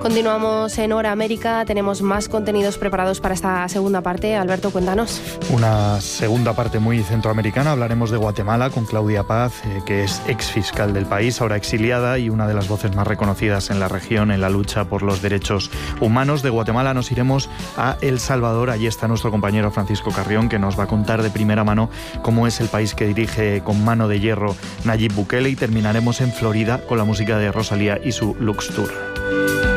Continuamos en Hora América, tenemos más contenidos preparados para esta segunda parte. Alberto, cuéntanos. Una segunda parte muy centroamericana. Hablaremos de Guatemala con Claudia Paz, que es exfiscal del país, ahora exiliada y una de las voces más reconocidas en la región en la lucha por los derechos humanos. De Guatemala nos iremos a El Salvador. Allí está nuestro compañero Francisco Carrión, que nos va a contar de primera mano cómo es el país que dirige con mano de hierro Nayib Bukele, y terminaremos en Florida con la música de Rosalía y su Lux Tour.